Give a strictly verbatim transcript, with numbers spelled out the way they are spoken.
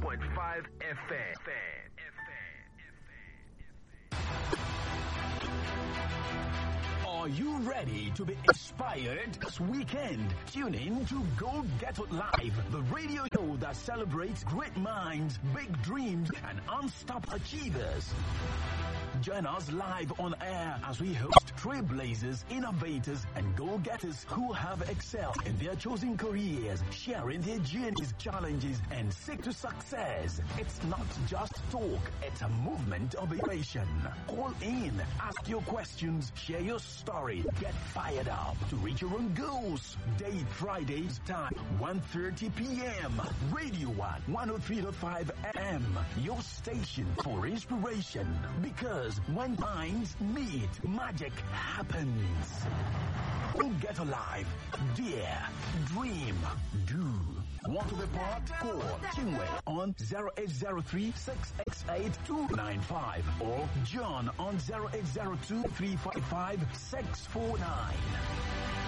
point five F M. Are you ready to be inspired this weekend? Tune in to Go Get It Live, the radio show that celebrates great minds, big dreams, and unstoppable achievers. Join us live on air as we host trailblazers, innovators, and go-getters who have excelled in their chosen careers, sharing their journeys, challenges, and seek to success. It's not just talk, it's a movement of innovation. Call in, ask your questions, share your story, get fired up to reach your own goals. Date Fridays, time one thirty p.m. Radio One, one oh three point five F M, your station for inspiration. Because when minds meet, magic happens. Get alive, dare, dream, do. Want to be part? Call Chinwe on zero eight zero three, six six eight, two nine five or John on zero eight zero two, three five five, six four nine.